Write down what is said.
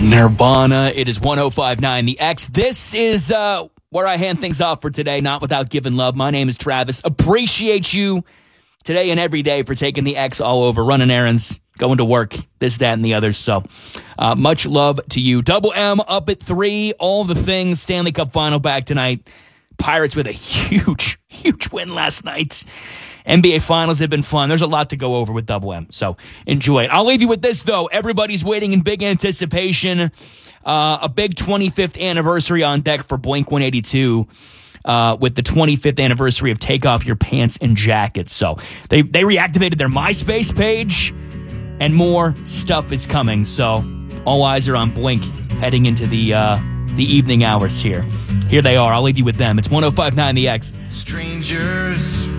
Nirvana. It is 105.9 The X. This is where I hand things off for today, not without giving love. My name is Travis. Appreciate you today and every day for taking the X all over, running errands, going to work, this, that, and the others. So much love to you. Double M up at 3, all the things. Stanley Cup final back tonight. Pirates with a huge win last night. NBA Finals have been fun. There's a lot to go over with Double M, so enjoy it. I'll leave you with this, though. Everybody's waiting in big anticipation. A big 25th anniversary on deck for Blink-182 with the 25th anniversary of Take Off Your Pants and Jackets. So they reactivated their MySpace page, and more stuff is coming. So all eyes are on Blink heading into the evening hours here. Here they are. I'll leave you with them. It's 105.9 The X. Strangers